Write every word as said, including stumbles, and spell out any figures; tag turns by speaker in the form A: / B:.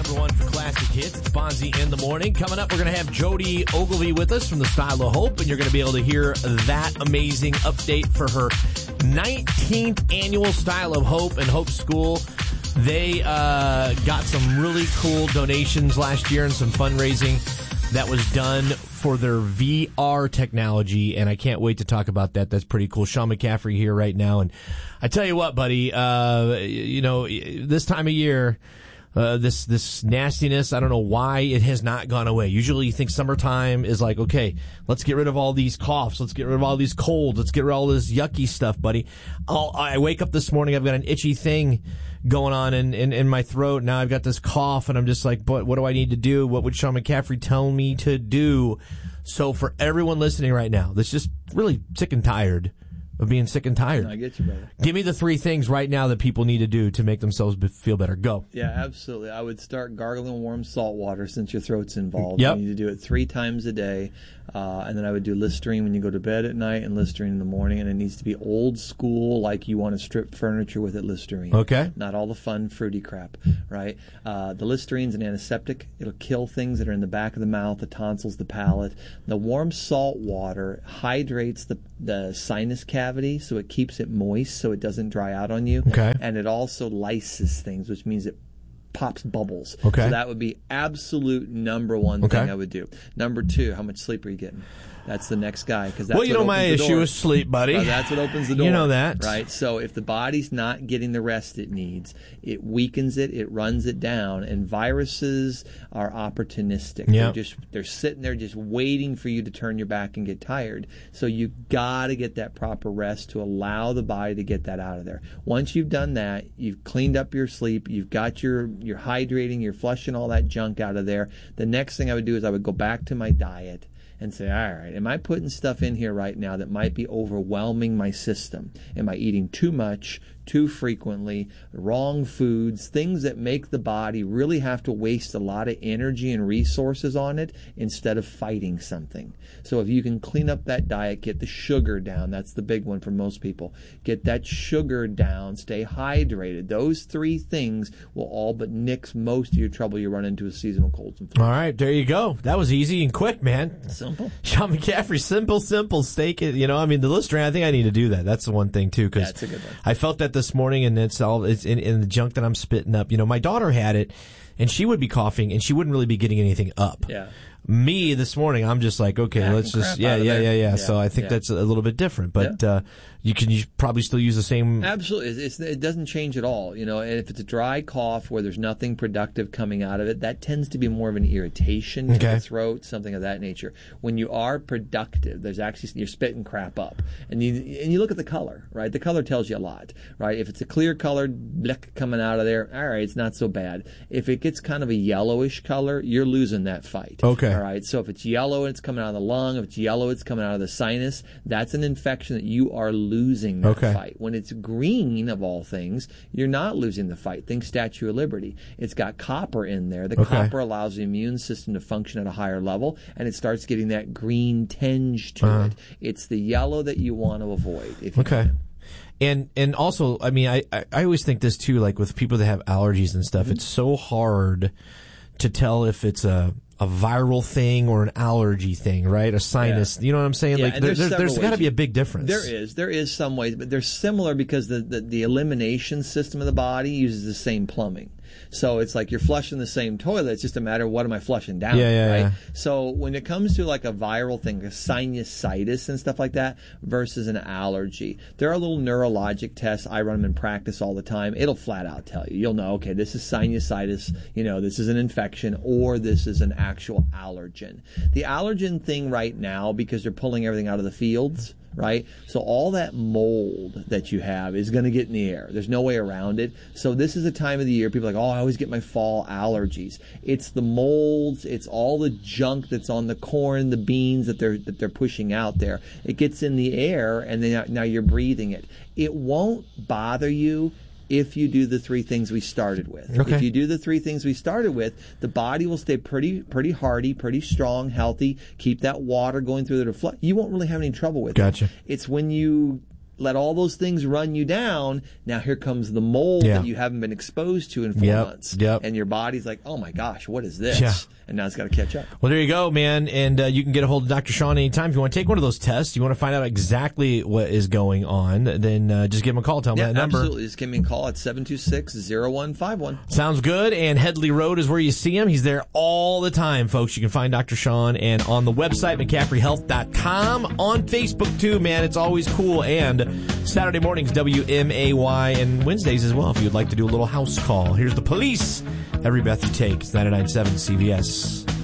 A: everyone, for Classic Hits. It's Bonzi in the morning. Coming up, we're going to have Jody Ogilvy with us from the Style of Hope, and you're going to be able to hear that amazing update for her nineteenth annual Style of Hope and Hope School. They uh, got some really cool donations last year and some fundraising that was done for their V R technology, and I can't wait to talk about that. That's pretty cool. Sean McCaffrey here right now, and I tell you what, buddy, uh, you know, this time of year, uh, this this nastiness, I don't know why it has not gone away. Usually you think summertime is like, okay, let's get rid of all these coughs, let's get rid of all these colds, let's get rid of all this yucky stuff, buddy. I'll, I wake up this morning, I've got an itchy thing going on in, in, in my throat. Now I've got this cough, and I'm just like, but what do I need to do? What would Sean McCaffrey tell me to do? So for everyone listening right now that's just really sick and tired of being sick and tired,
B: I get you, brother.
A: Give me the three things right now that people need to do to make themselves be- feel better. Go.
B: Yeah, absolutely. I would start gargling warm salt water since your throat's involved.
A: Yep.
B: You need to do it three times a day. Uh, and then I would do Listerine when you go to bed at night and Listerine in the morning. And it needs to be old school, like you want to strip furniture with it, Listerine.
A: Okay.
B: Not all the fun, fruity crap, right? Uh, the Listerine's an antiseptic. It'll kill things that are in the back of the mouth, the tonsils, the palate. The warm salt water hydrates the, the sinus cavity, so it keeps it moist so it doesn't dry out on you.
A: Okay.
B: And it also lyses things, which means it pops bubbles.
A: Okay.
B: So that would be absolute number one
A: Okay.
B: thing I would do. Number two, how much sleep are you getting? That's the next guy. Because that's
A: Well, you
B: what
A: know my
B: opens the
A: issue
B: door.
A: is sleep, buddy.
B: Uh, that's what opens the door.
A: You know that.
B: Right? So if the body's not getting the rest it needs, it weakens it, it runs it down, and viruses are opportunistic.
A: Yep.
B: They're just they're sitting there just waiting for you to turn your back and get tired. So you got to get that proper rest to allow the body to get that out of there. Once you've done that, you've cleaned up your sleep, you've got your you're hydrating, you're flushing all that junk out of there. The next thing I would do is I would go back to my diet and say, all right, am I putting stuff in here right now that might be overwhelming my system? Am I eating too much, too frequently, wrong foods, things that make the body really have to waste a lot of energy and resources on it instead of fighting something? So if you can clean up that diet, get the sugar down, that's the big one for most people. Get that sugar down, stay hydrated. Those three things will all but nix most of your trouble you run into with seasonal colds and flu.
A: All right, there you go. That was easy and quick, man.
B: Simple.
A: Sean McCaffrey, simple, simple, steak it. You know, I mean, the Listerine, I think I need to do that. That's the one thing, too, because
B: That's a good one.
A: I felt that this morning, and it's all it's in, in the junk that I'm spitting up. You know, my daughter had it, and she would be coughing, and she wouldn't really be getting anything up.
B: Yeah.
A: Me this morning, I'm just like, okay,
B: Back
A: let's
B: and
A: just,
B: crap
A: yeah,
B: out of
A: yeah,
B: there.
A: yeah, yeah,
B: Yeah,
A: So I think
B: yeah.
A: that's a little bit different, but
B: Yeah.
A: uh, you can you probably still use the same.
B: Absolutely. It's, it doesn't change at all. You know, and if it's a dry cough where there's nothing productive coming out of it, that tends to be more of an irritation to
A: Okay.
B: the throat, something of that nature. When you are productive, there's actually, you're spitting crap up. And you and you look at the color, right? The color tells you a lot, right? If it's a clear colored blick coming out of there, all right, it's not so bad. If it gets kind of a yellowish color, you're losing that fight.
A: Okay.
B: All right. So if it's yellow and it's coming out of the lung, if it's yellow, it's coming out of the sinus, that's an infection that you are losing that
A: Okay.
B: fight. When it's green, of all things, you're not losing the fight. Think Statue of Liberty. It's got copper in there. The
A: Okay.
B: copper allows the immune system to function at a higher level, and it starts getting that green tinge to
A: Uh-huh.
B: it. It's the yellow that you want to avoid. If you
A: Okay.
B: can.
A: And and also, I mean, I, I, I always think this too, like with people that have allergies and stuff,
B: Mm-hmm.
A: it's so hard to tell if it's a a viral thing or an allergy thing, right? A sinus,
B: Yeah.
A: you know what I'm saying?
B: Yeah,
A: like
B: and
A: there,
B: there's
A: there,
B: several
A: there's got to
B: ways
A: be
B: you-
A: a big difference.
B: There is. There is some ways, but they're similar because the, the, the elimination system of the body uses the same plumbing. So it's like you're flushing the same toilet. It's just a matter of what am I flushing down,
A: Yeah, yeah,
B: right?
A: yeah.
B: So when it comes to like a viral thing, a sinusitis and stuff like that versus an allergy, there are little neurologic tests. I run them in practice all the time. It'll flat out tell you. You'll know, okay, this is sinusitis, you know, this is an infection, or this is an actual allergen. The allergen thing right now, because they're pulling everything out of the fields, right? So all that mold that you have is going to get in the air. There's no way around it. So this is a time of the year people are like, oh, I always get my fall allergies. It's the molds. It's all the junk that's on the corn, the beans that they're that they're pushing out there. It gets in the air, and then now you're breathing it. It won't bother you if you do the three things we started with.
A: Okay.
B: If you do the three things we started with, the body will stay pretty pretty hardy, pretty strong, healthy, keep that water going through the flow. You won't really have any trouble with
A: Gotcha.
B: it. It's when you let all those things run you down. Now here comes the mold
A: Yeah.
B: that you haven't been exposed to in four
A: Yep,
B: months.
A: yep.
B: And your body's like, oh my gosh, what is this?
A: Yeah.
B: And now it's got to catch up.
A: Well, there you go, man. And uh, you can get a hold of Doctor Sean anytime. If you want to take one of those tests, you want to find out exactly what is going on, then uh, just give him a call. Tell him
B: Yeah,
A: that number.
B: absolutely. Just give me a call at seven two six, zero one five one.
A: Sounds good. And Headley Road is where you see him. He's there all the time, folks. You can find Doctor Sean and on the website, McCaffrey Health dot com. On Facebook, too, man. It's always cool. And Saturday mornings, W M A Y, and Wednesdays as well if you'd like to do a little house call. Here's the Police. Every breath you take. It's ninety-nine point seven C B S.